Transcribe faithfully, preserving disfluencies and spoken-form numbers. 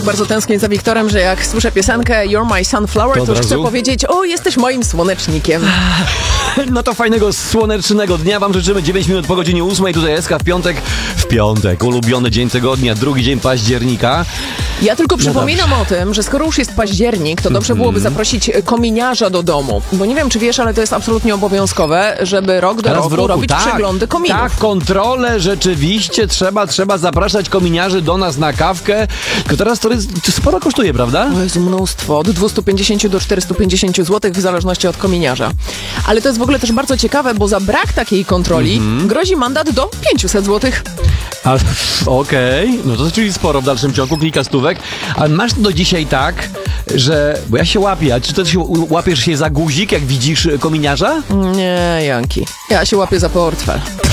bardzo tęsknię za Wiktorem, że jak słyszę piosenkę You're My Sunflower, to, to już chcę powiedzieć, o, jesteś moim słonecznikiem. No to fajnego, słonecznego dnia wam życzymy. dziewięć minut po godzinie ósmej. Tutaj Eska w piątek. W piątek, ulubiony dzień tygodnia, drugi dzień października. Ja tylko przypominam no o tym, że skoro już jest październik, to dobrze byłoby zaprosić kominiarza do domu. Bo nie wiem, czy wiesz, ale to jest absolutnie obowiązkowe, żeby rok do roku, roku robić tak, przeglądy kominów. Tak, kontrolę rzeczywiście trzeba, trzeba zapraszać kominiarzy do nas na kawkę. Tylko teraz to jest, sporo kosztuje, prawda? To jest mnóstwo, od dwieście pięćdziesiąt do czterysta pięćdziesiąt złotych w zależności od kominiarza. Ale to jest w ogóle też bardzo ciekawe, bo za brak takiej kontroli mm-hmm. grozi mandat do pięćset złotych. Okej, okay. No to czyli sporo w dalszym ciągu, kilka stówek. Ale masz do dzisiaj tak, że... Bo ja się łapię, a czy ty się łapiesz się za guzik, jak widzisz kominiarza? Nie, Janki. Ja się łapię za portfel.